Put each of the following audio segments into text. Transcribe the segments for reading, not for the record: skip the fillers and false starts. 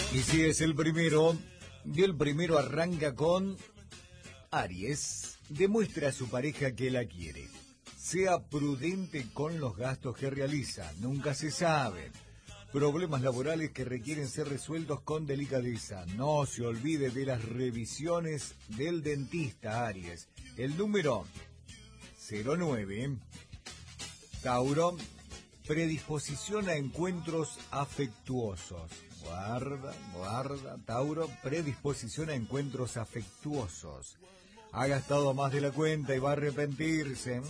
Y si es el primero, y el primero arranca con Aries. Demuestra a su pareja que la quiere. Sea prudente con los gastos que realiza, nunca se sabe. Problemas laborales que requieren ser resueltos con delicadeza. No se olvide de las revisiones del dentista, Aries. El número 09. Tauro. Predisposición a encuentros afectuosos. Guarda, Tauro, predisposición a encuentros afectuosos. Ha gastado más de la cuenta y va a arrepentirse.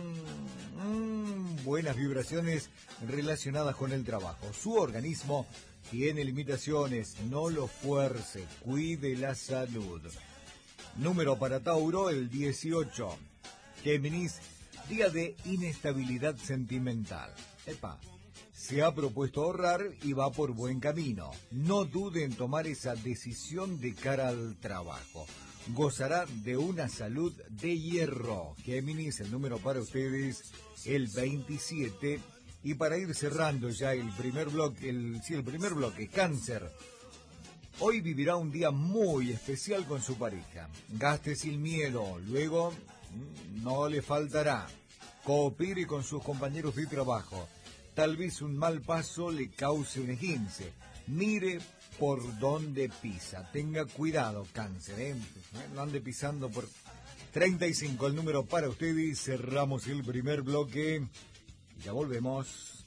Buenas vibraciones relacionadas con el trabajo. Su organismo tiene limitaciones, no lo fuerce, cuide la salud. Número para Tauro, el 18. Géminis, día de inestabilidad sentimental. Se ha propuesto ahorrar y va por buen camino. No dude en tomar esa decisión de cara al trabajo. Gozará de una salud de hierro. Géminis, el número para ustedes, el 27. Y para ir cerrando ya el primer bloque, Cáncer. Hoy vivirá un día muy especial con su pareja. Gaste sin miedo, luego no le faltará. Coopere con sus compañeros de trabajo. Tal vez un mal paso le cause un esguince. Mire por dónde pisa. Tenga cuidado, Cáncer, no ande pisando por 35. El número para ustedes. Cerramos el primer bloque. Ya volvemos.